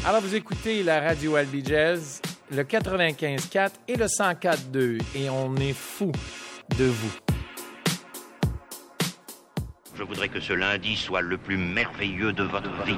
Alors, vous écoutez la radio Albi Jazz, le 95.4 et le 104.2, et on est fou de vous. Je voudrais que ce lundi soit le plus merveilleux de votre vie.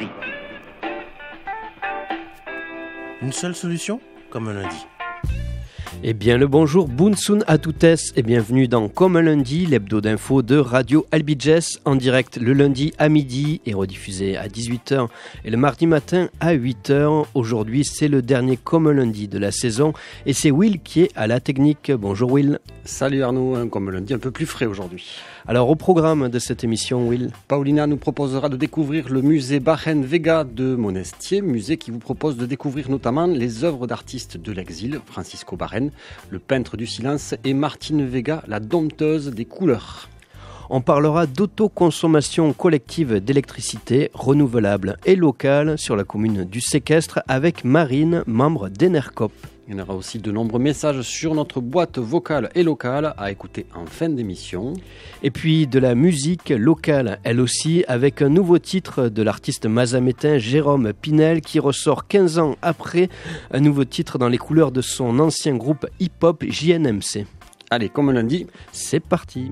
Une seule solution, comme un lundi. Eh bien le bonjour, Bunsun à toutes et bienvenue dans Comme un lundi, l'hebdo d'info de Radio Albi Jazz, en direct le lundi à midi et rediffusé à 18h et le mardi matin à 8h. Aujourd'hui c'est le dernier Comme un lundi de la saison et c'est Will qui est à la technique. Bonjour Will. Salut Arnaud, Comme un lundi un peu plus frais aujourd'hui. Alors au programme de cette émission, Will, Paulina nous proposera de découvrir le musée Barren Vega de Monestier, musée qui vous propose de découvrir notamment les œuvres d'artistes de l'exil, Francisco Barren, le peintre du silence, et Martine Vega, la dompteuse des couleurs. On parlera d'autoconsommation collective d'électricité renouvelable et locale sur la commune du Séquestre avec Marine, membre d'Enercop. Il y en aura aussi de nombreux messages sur notre boîte vocale et locale à écouter en fin d'émission. Et puis de la musique locale, elle aussi, avec un nouveau titre de l'artiste mazamétain Jérôme Pinel qui ressort 15 ans après, un nouveau titre dans les couleurs de son ancien groupe hip-hop JNMC. Allez, comme lundi, c'est parti.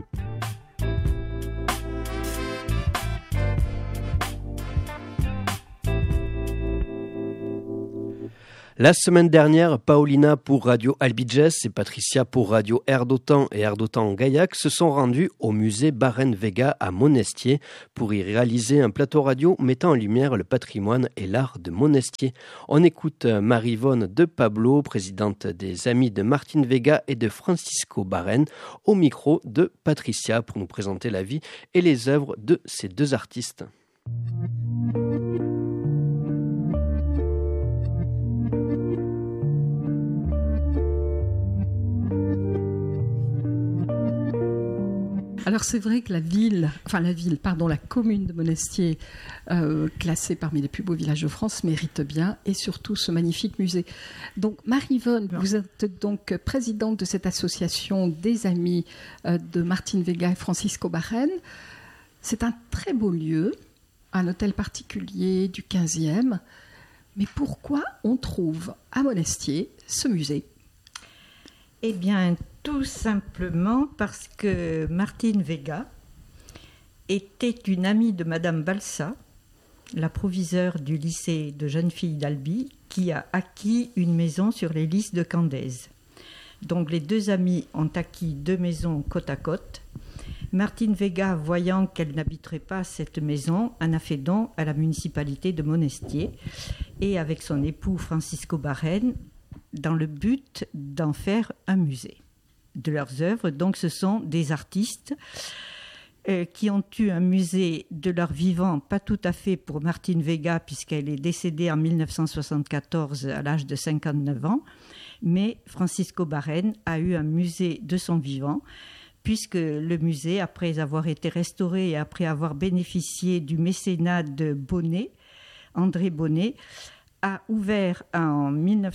La semaine dernière, Paulina pour Radio Albi Jazz et Patricia pour Radio Air d'Otan et Air d'Otan Gaillac se sont rendus au musée Barren Vega à Monestier pour y réaliser un plateau radio mettant en lumière le patrimoine et l'art de Monestier. On écoute Marie-Yvonne de Pablo, présidente des Amis de Martine Vega et de Francisco Barren, au micro de Patricia pour nous présenter la vie et les œuvres de ces deux artistes. Alors c'est vrai que la commune de Monestier, classée parmi les plus beaux villages de France, mérite bien, et surtout ce magnifique musée. Donc Marie-Yvonne, vous êtes donc présidente de cette association des Amis de Martine Vega et Francisco Barren. C'est un très beau lieu, un hôtel particulier du 15e. Mais pourquoi on trouve à Monestier ce musée ? Eh bien, tout simplement parce que Martine Vega était une amie de Madame Balsa, la proviseure du lycée de jeunes filles d'Albi, qui a acquis une maison sur les lys de Candaise. Donc les deux amies ont acquis 2 maisons côte à côte. Martine Vega, voyant qu'elle n'habiterait pas cette maison, en a fait don à la municipalité de Monestier et avec son époux Francisco Barren, dans le but d'en faire un musée de leurs œuvres. Donc ce sont des artistes qui ont eu un musée de leur vivant, pas tout à fait pour Martine Vega puisqu'elle est décédée en 1974 à l'âge de 59 ans, mais Francisco Barren a eu un musée de son vivant puisque le musée, après avoir été restauré et après avoir bénéficié du mécénat de Bonnet, André Bonnet, a ouvert en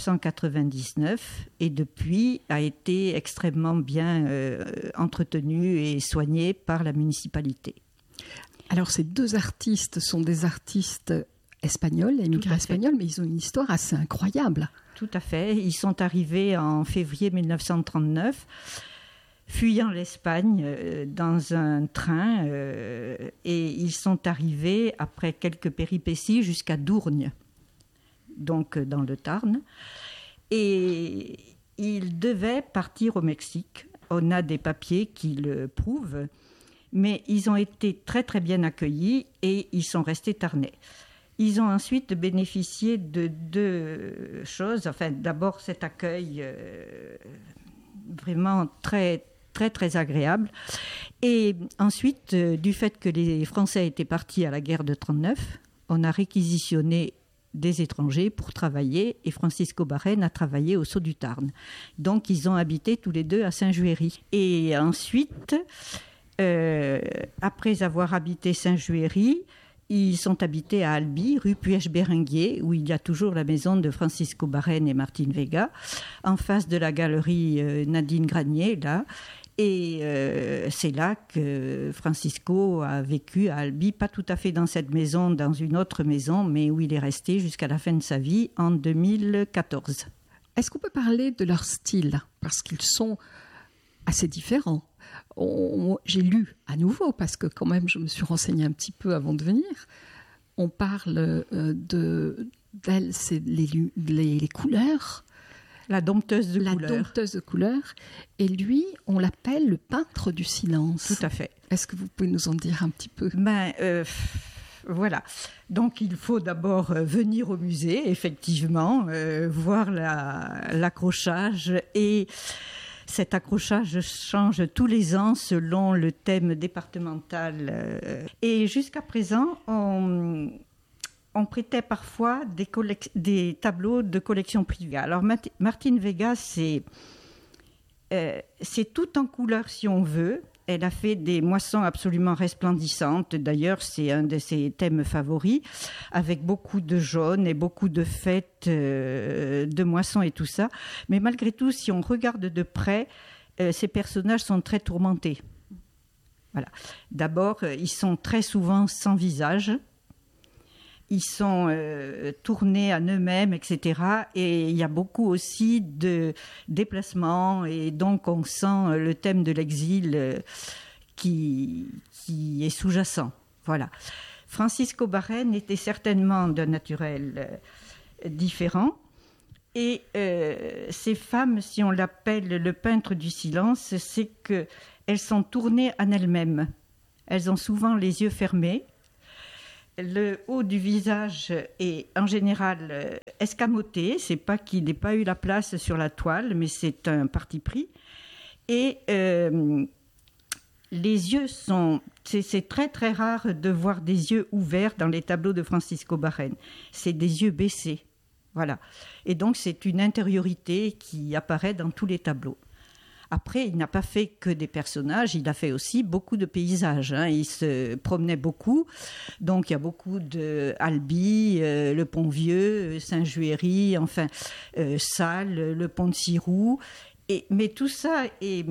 1999 et depuis a été extrêmement bien entretenu et soigné par la municipalité. Alors ces deux artistes sont des artistes espagnols, émigrés espagnols, mais ils ont une histoire assez incroyable. Tout à fait. Ils sont arrivés en février 1939, fuyant l'Espagne dans un train et ils sont arrivés après quelques péripéties jusqu'à Dourgne, donc dans le Tarn, et ils devaient partir au Mexique. On a des papiers qui le prouvent, mais ils ont été très très bien accueillis et ils sont restés tarnais. Ils ont ensuite bénéficié de 2 choses. Enfin, d'abord cet accueil vraiment très très très agréable, et ensuite du fait que les Français étaient partis à la guerre de 1939, on a réquisitionné des étrangers pour travailler, et Francisco Barren a travaillé au Saut du Tarn. Donc ils ont habité tous les deux à Saint-Juéry. Et ensuite, après avoir habité Saint-Juéry, ils sont habités à Albi, rue Puech-Béringuier, où il y a toujours la maison de Francisco Barren et Martine Vega, en face de la galerie Nadine Granier, là. Et c'est là que Francisco a vécu à Albi, pas tout à fait dans cette maison, dans une autre maison, mais où il est resté jusqu'à la fin de sa vie en 2014. Est-ce qu'on peut parler de leur style ? Parce qu'ils sont assez différents. J'ai lu à nouveau, parce que quand même je me suis renseignée un petit peu avant de venir. On parle d'elle, c'est les couleurs. La dompteuse de couleurs. La dompteuse de couleurs. Et lui, on l'appelle le peintre du silence. Tout à fait. Est-ce que vous pouvez nous en dire un petit peu ? Voilà. Donc, il faut d'abord venir au musée, effectivement, voir l'accrochage. Et cet accrochage change tous les ans selon le thème départemental. Et jusqu'à présent, on prêtait parfois des tableaux de collection privée. Alors, Martine Vega, c'est tout en couleur, si on veut. Elle a fait des moissons absolument resplendissantes. D'ailleurs, c'est un de ses thèmes favoris, avec beaucoup de jaune et beaucoup de fêtes de moissons et tout ça. Mais malgré tout, si on regarde de près, ces personnages sont très tourmentés. Voilà. D'abord, ils sont très souvent sans visage. Ils sont tournés à eux-mêmes, etc. Et il y a beaucoup aussi de déplacements. Et donc, on sent le thème de l'exil qui est sous-jacent. Voilà. Francisco Barén était certainement d'un naturel différent. Et ces femmes, si on l'appelle le peintre du silence, c'est qu'elles sont tournées en elles-mêmes. Elles ont souvent les yeux fermés. Le haut du visage est en général escamoté. C'est pas qu'il n'ait pas eu la place sur la toile, mais c'est un parti pris. Et les yeux sont... C'est très très rare de voir des yeux ouverts dans les tableaux de Francisco Barén. C'est des yeux baissés. Voilà. Et donc c'est une intériorité qui apparaît dans tous les tableaux. Après, il n'a pas fait que des personnages, il a fait aussi beaucoup de paysages. Il se promenait beaucoup. Donc, il y a beaucoup de Albi, le Pont-Vieux, Saint-Juéry, enfin, Salles, le Pont de Cirou. Mais tout ça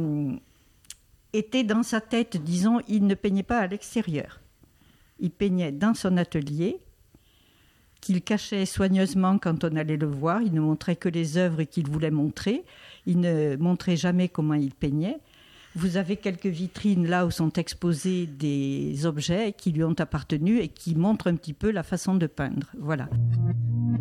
était dans sa tête, disons, il ne peignait pas à l'extérieur. Il peignait dans son atelier, qu'il cachait soigneusement quand on allait le voir. Il ne montrait que les œuvres qu'il voulait montrer. Il ne montrait jamais comment il peignait. Vous avez quelques vitrines là où sont exposés des objets qui lui ont appartenu et qui montrent un petit peu la façon de peindre. Voilà.